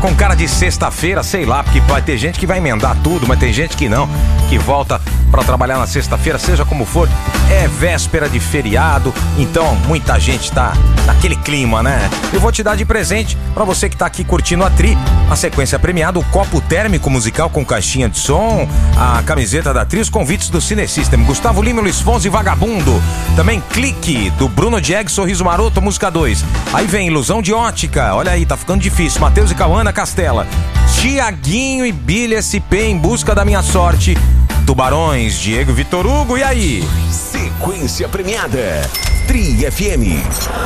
com cara de sexta-feira, sei lá, porque vai ter gente que vai emendar tudo, mas tem gente que não, que volta pra trabalhar na sexta-feira, seja como for, é véspera de feriado, então muita gente tá naquele clima, né? Eu vou te dar de presente, pra você que tá aqui curtindo a Tri, a sequência premiada, o copo térmico musical com caixinha de som, a camiseta da Tri, os convites do Cinesystem, Gustavo Lima, Luiz Fonsi e Vagabundo, também Clique, do Bruno Dieg, Sorriso Maroto, música 2. Aí vem Ilusão de Ótica, olha aí, tá ficando difícil, Matheus e Cauana Castela, Tiaguinho e Billy SP, Em Busca da Minha Sorte, Tubarões, Diego e Vitor Hugo, e aí? Sequência premiada, Tri FM.